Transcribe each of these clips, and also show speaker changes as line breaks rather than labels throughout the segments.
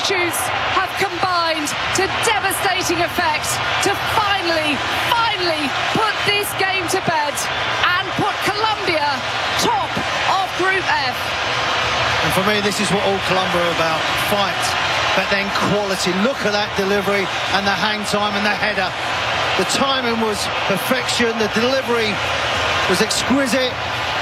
virtues have combined to devastating effect to finally put this game to bed and put Colombia top of Group F.
And for me, this is what all Colombia are about. Fight, but then quality. Look at that delivery and the hang time and the header. The timing was perfection. The delivery was exquisite.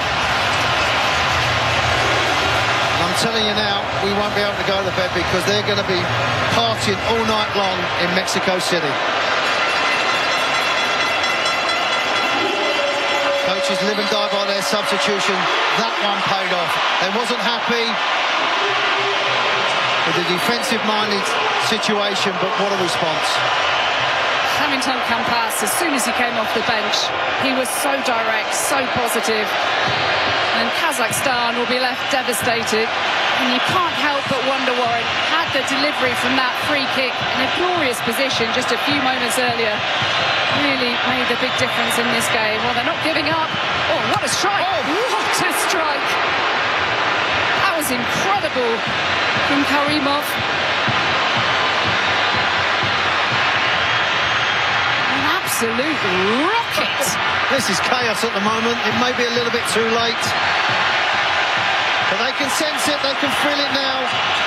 And I'm telling you now, we won't be able to go to bed because they're going to be partying all night long in Mexico City. Coaches live and die by their substitution. That one paid off. They wasn't happy with the defensive-minded situation, but what a response.
Hamilton Campas, as soon as he came off the bench, he was so direct, so positive. And Kazakhstan will be left devastated. And you can't help but wonder, Warren, had the delivery from that free kick in a glorious position just a few moments earlier really made the big difference in this game. Well, they're not giving up. Oh, what a strike! What a strike! That was incredible from Karimov. An absolute rocket!
This is chaos at the moment. It may be a little bit too late. But they can sense it, they can feel it now.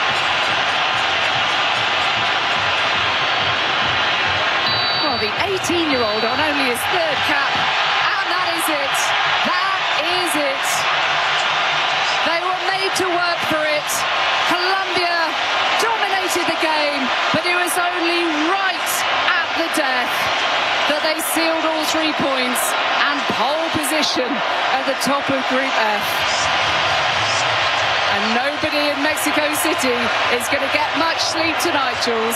Well, the 18-year-old on only his third cap, and that is it. That is it. They were made to work for it. Colombia dominated the game, but it was only right at the death that they sealed all 3 points and pole position at the top of Group F. And nobody in Mexico City is going to get much sleep tonight, Jules.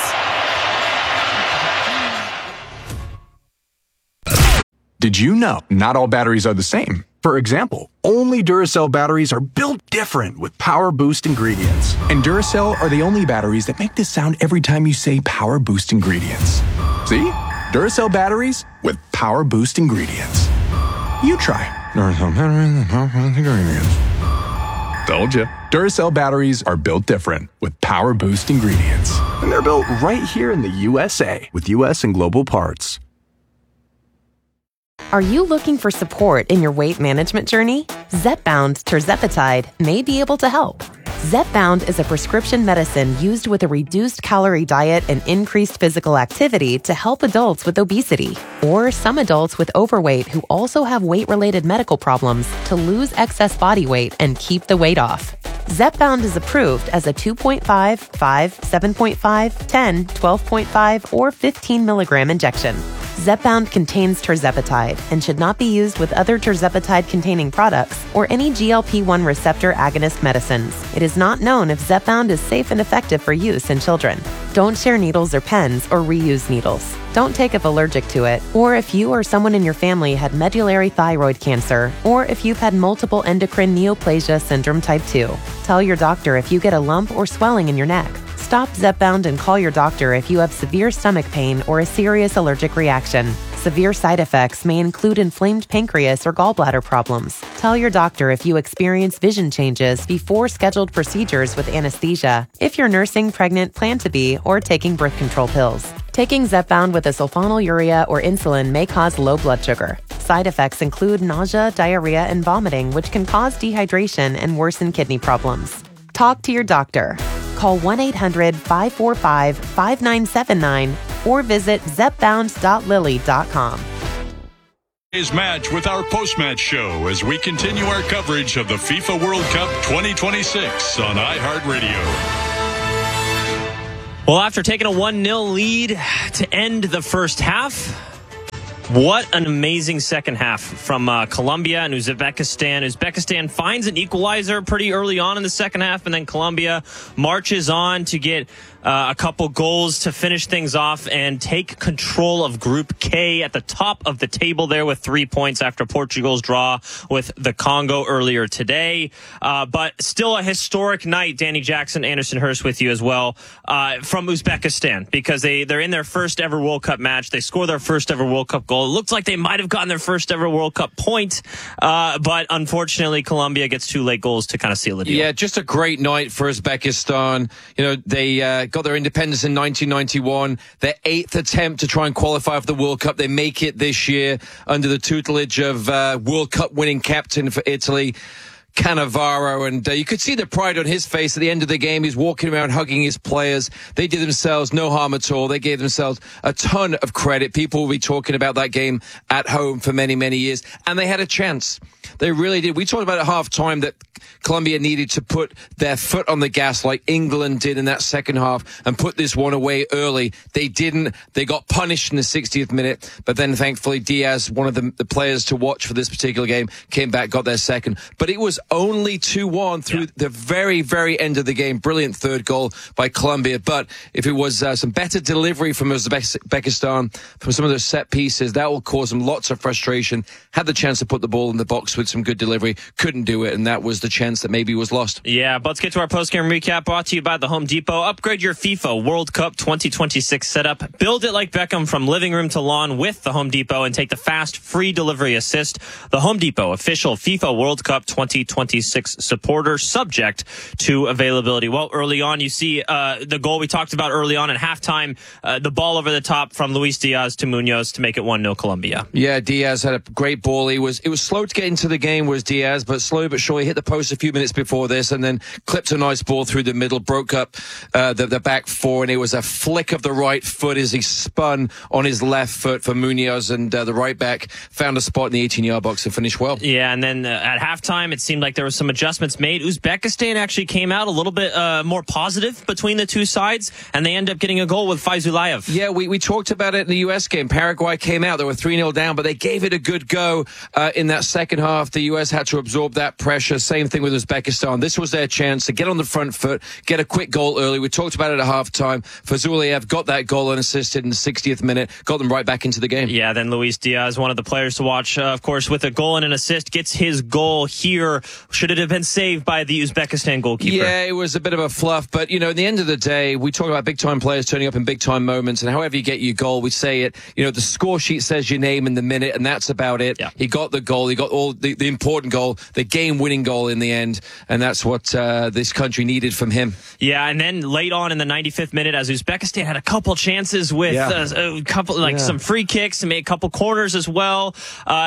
Did you know not all batteries are the same? For example, only Duracell batteries are built different with Power Boost ingredients. And Duracell are the only batteries that make this sound every time you say Power Boost ingredients. See? Duracell batteries with Power Boost ingredients. You try Duracell batteries with Power Boost ingredients. Told you. Duracell batteries are built different with Power Boost ingredients. And they're built right here in the USA with US and global parts.
Are you looking for support in your weight management journey? Zepbound tirzepatide may be able to help. Zepbound is a prescription medicine used with a reduced calorie diet and increased physical activity to help adults with obesity or some adults with overweight who also have weight-related medical problems to lose excess body weight and keep the weight off. Zepbound is approved as a 2.5, 5, 7.5, 10, 12.5, or 15 milligram injection. Zepbound contains tirzepatide and should not be used with other tirzepatide-containing products or any GLP-1 receptor agonist medicines. It is not known if Zepbound is safe and effective for use in children. Don't share needles or pens or reuse needles. Don't take if allergic to it, or if you or someone in your family had medullary thyroid cancer, or if you've had multiple endocrine neoplasia syndrome type 2. Tell your doctor if you get a lump or swelling in your neck. Stop Zepbound and call your doctor if you have severe stomach pain or a serious allergic reaction. Severe side effects may include inflamed pancreas or gallbladder problems. Tell your doctor if you experience vision changes before scheduled procedures with anesthesia, if you're nursing, pregnant, plan to be, or taking birth control pills. Taking Zepbound with a sulfonylurea or insulin may cause low blood sugar. Side effects include nausea, diarrhea, and vomiting, which can cause dehydration and worsen kidney problems. Talk to your doctor. Call 1-800-545-5979 or visit zepbound.lily.com.
Today's match with our post-match show as we continue our coverage of the FIFA World Cup 2026 on iHeartRadio.
Well, after taking a 1-0 lead to end the first half, what an amazing second half from Colombia and Uzbekistan. Uzbekistan finds an equalizer pretty early on in the second half, and then Colombia marches on to get a couple goals to finish things off and take control of Group K at the top of the table there with 3 points after Portugal's draw with the Congo earlier today. But still a historic night, Danny Jackson, Anderson Hurst with you as well, from Uzbekistan, because they're in their first ever World Cup match. They score their first ever World Cup goal. It looks like they might have gotten their first ever World Cup point, but unfortunately Colombia gets 2 late goals to kind of seal the deal.
Yeah, just a great night for Uzbekistan. You know, they got their independence in 1991. Their 8th attempt to try and qualify for the World Cup. They make it this year under the tutelage of World Cup winning captain for Italy, Cannavaro, and you could see the pride on his face at the end of the game. He's walking around hugging his players. They did themselves no harm at all. They gave themselves a ton of credit. People will be talking about that game at home for many, many years. And they had a chance. They really did. We talked about at half-time that Colombia needed to put their foot on the gas like England did in that second half and put this one away early. They didn't. They got punished in the 60th minute. But then, thankfully, Diaz, one of the players to watch for this particular game, came back, got their second. But it was only 2-1 through the very, very end of the game. Brilliant third goal by Colombia. But if it was some better delivery from Uzbekistan, from some of those set pieces, that will cause them lots of frustration. Had the chance to put the ball in the box with some good delivery, couldn't do it, and that was the chance that maybe was lost.
Yeah, but let's get to our post-game recap, brought to you by the Home Depot. Upgrade your FIFA World Cup 2026 setup. Build it like Beckham from living room to lawn with the Home Depot and take the fast, free delivery assist. The Home Depot, official FIFA World Cup 2026 supporter, subject to availability. Well, early on, you see the goal we talked about early on at halftime, the ball over the top from Luis Diaz to Munoz to make it 1-0 Colombia.
Yeah, Diaz had a great ball. It was slow to get into the game, was Diaz, but slow but surely hit the post a few minutes before this and then clipped a nice ball through the middle, broke up the back four, and it was a flick of the right foot as he spun on his left foot for Munoz, and the right back found a spot in the 18-yard box and finished well.
Yeah, and then at halftime, it seemed like there were some adjustments made. Uzbekistan actually came out a little bit more positive between the two sides, and they end up getting a goal with Faizulayev.
Yeah, we talked about it in the U.S. game. Paraguay came out. They were 3-0 down, but they gave it a good go in that second half. The U.S. had to absorb that pressure. Same thing with Uzbekistan. This was their chance to get on the front foot, get a quick goal early. We talked about it at halftime. Faizulayev got that goal unassisted in the 60th minute, got them right back into the game.
Yeah, then Luis Diaz, one of the players to watch, of course, with a goal and an assist, gets his goal here. Should it have been saved by the Uzbekistan goalkeeper?
Yeah, it was a bit of a fluff, but, you know, at the end of the day, we talk about big-time players turning up in big-time moments, and however you get your goal, we say it, you know, the score sheet says your name in the minute, and that's about it.
Yeah.
He got the goal. He got all the important goal, the game-winning goal in the end, and that's what this country needed from him.
Yeah, and then late on in the 95th minute, as Uzbekistan had a couple chances with a couple, some free kicks and made a couple corners as well.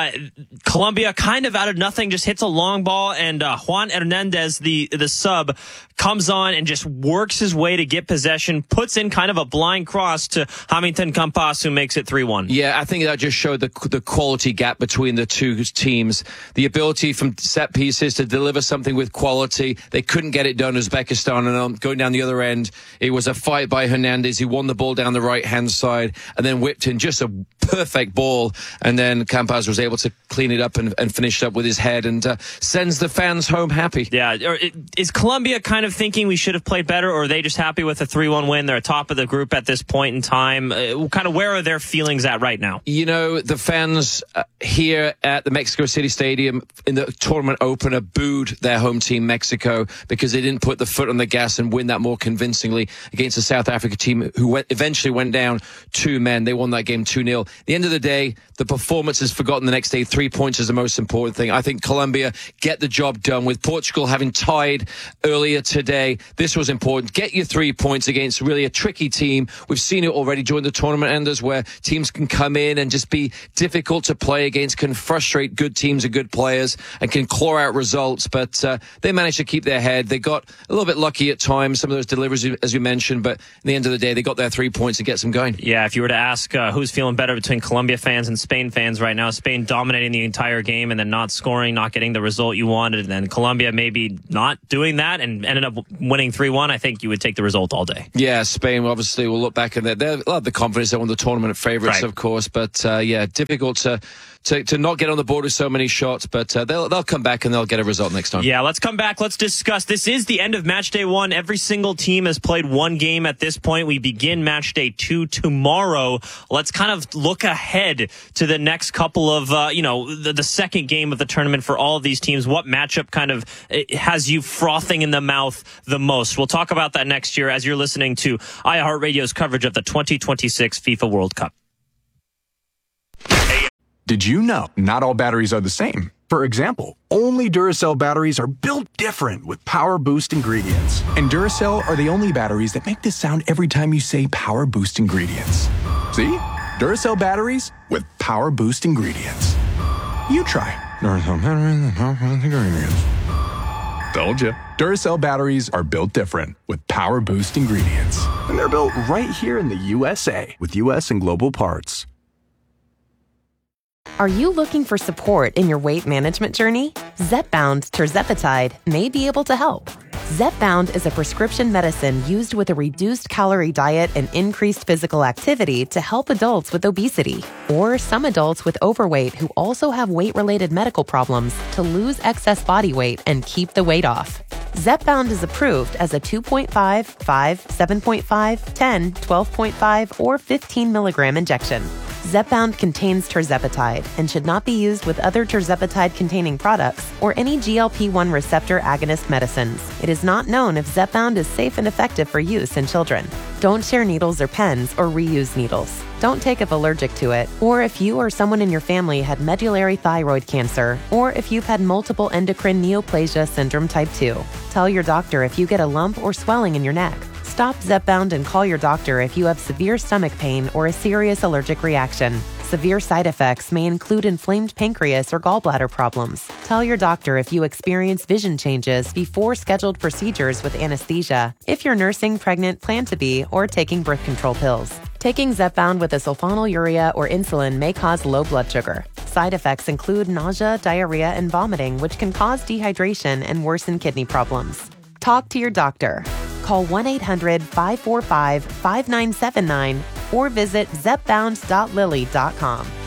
Colombia kind of out of nothing just hits a long ball, and Juan Hernandez, the sub, comes on and just works his way to get possession, puts in kind of a blind cross to Hamilton Campas, who makes it 3-1.
Yeah, I think that just showed the quality gap between the two teams. The ability from set pieces to deliver something with quality. They couldn't get it done, Uzbekistan, and going down the other end, it was a fight by Hernandez. He won the ball down the right-hand side and then whipped in just a perfect ball, and then Campas was able to clean it up and finish up with his head and sends the fans home happy.
Yeah, is Colombia kind of thinking we should have played better, or are they just happy with a 3-1 win? They're top of the group at this point in time. Kind of where are their feelings at right now?
You know, the fans here at the Mexico City Stadium in the tournament opener booed their home team, Mexico, because they didn't put the foot on the gas and win that more convincingly against the South Africa team who eventually went down 2 men. They won that game 2-0. At the end of the day, the performance is forgotten the next day. 3 points is the most important thing. I think Colombia get the job done. With Portugal having tied earlier today, this was important. Get your 3 points against really a tricky team. We've seen it already during the tournament, Anders, where teams can come in and just be difficult to play against, can frustrate good teams and good players, and can claw out results. But they managed to keep their head. They got a little bit lucky at times, some of those deliveries, as you mentioned, but at the end of the day, they got their 3 points and get them going.
Yeah, if you were to ask who's feeling better between Colombia fans and Spain fans right now, Spain dominating the entire game and then not scoring, not getting the result you wanted, and then Colombia maybe not doing that and ended up winning 3-1, I think you would take the result all day.
Yeah, Spain obviously will look back and they'll have the confidence they're one of the tournament favourites, right, of course, but yeah, difficult to not get on the board with so many shots, but they'll come back and they'll get a result next time.
Yeah, let's come back. Let's discuss. This is the end of match day 1. Every single team has played one game at this point. We begin match day 2 tomorrow. Let's kind of look ahead to the next couple of, the second game of the tournament for all of these teams. What matchup kind of has you frothing in the mouth the most? We'll talk about that next year as you're listening to iHeartRadio's coverage of the 2026 FIFA World Cup.
Did you know not all batteries are the same? For example, only Duracell batteries are built different with Power Boost ingredients. And Duracell are the only batteries that make this sound every time you say Power Boost ingredients. See? Duracell batteries with Power Boost ingredients. You try. Duracell batteries with Power Boost ingredients. Told ya. Duracell batteries are built different with Power Boost ingredients. And they're built right here in the USA with US and global parts.
Are you looking for support in your weight management journey? Zepbound tirzepatide may be able to help. Zepbound is a prescription medicine used with a reduced calorie diet and increased physical activity to help adults with obesity or some adults with overweight who also have weight-related medical problems to lose excess body weight and keep the weight off. Zepbound is approved as a 2.5, 5, 7.5, 10, 12.5, or 15 milligram injection. Zepbound contains tirzepatide and should not be used with other tirzepatide-containing products or any GLP-1 receptor agonist medicines. It is not known if Zepbound is safe and effective for use in children. Don't share needles or pens or reuse needles. Don't take if allergic to it, or if you or someone in your family had medullary thyroid cancer, or if you've had multiple endocrine neoplasia syndrome type 2. Tell your doctor if you get a lump or swelling in your neck. Stop Zepbound and call your doctor if you have severe stomach pain or a serious allergic reaction. Severe side effects may include inflamed pancreas or gallbladder problems. Tell your doctor if you experience vision changes before scheduled procedures with anesthesia, if you're nursing, pregnant, plan to be, or taking birth control pills. Taking Zepbound with a sulfonylurea or insulin may cause low blood sugar. Side effects include nausea, diarrhea, and vomiting, which can cause dehydration and worsen kidney problems. Talk to your doctor. Call 1-800-545-5979 or visit zepbound.lilly.com.